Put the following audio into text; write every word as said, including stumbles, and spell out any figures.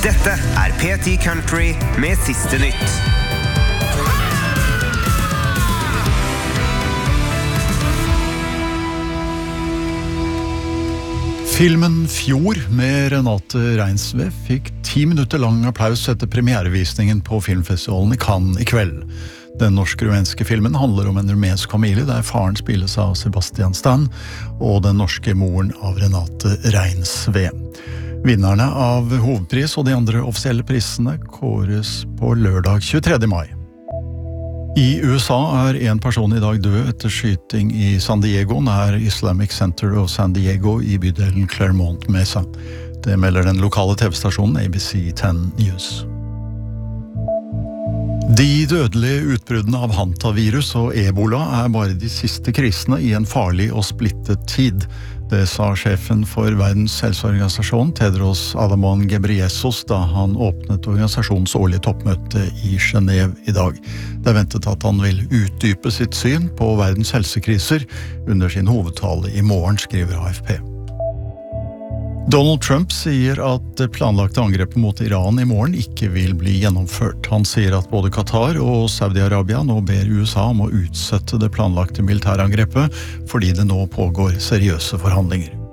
Dette er P ti Country med siste nytt. Filmen Fjord med Renate Reinsve fikk ti minutter lang applaus etter premierevisningen på filmfestivalen i Cannes i kveld. Den norsk-rumenske filmen handler om en rumensk familie der faren spilles av Sebastian Stan og den norske moren av Renate Reinsve. Vinnerne av hovedpris og de andre offisielle prisene kåres på lørdag tjuetredje mai. I U S A er en person i dag død etter skyting i San Diego nær Islamic Center of San Diego i bydelen Claremont Mesa. Det melder den lokale T V-stasjonen A B C ti News. De dødelige utbruddene av hantavirus og ebola er bare de siste krisene i en farlig og splittet tid. Det sa sjefen for Verdens helseorganisasjon, Tedros Adhanom Ghebreyesus, da han åpnet organisasjonens årlige toppmøte i Genève i dag. Det er ventet at han vil utdype sitt syn på verdens helsekriser under sin hovedtale i morgen, skriver A F P. Donald Trump sier at det planlagte angrepet mot Iran i morgen ikke vil bli gjennomført. Han sier at både Qatar og Saudi-Arabia nå ber U S A om å utsette det planlagte militærangrepet fordi det nå pågår seriøse forhandlinger.